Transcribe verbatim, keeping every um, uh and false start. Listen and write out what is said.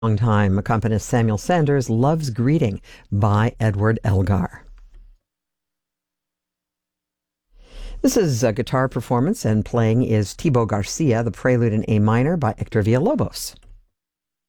Longtime accompanist Samuel Sanders, Love's Greeting by Edward Elgar. This is a guitar performance, and playing is Thibaut Garcia, the Prelude in A minor by Hector Villalobos.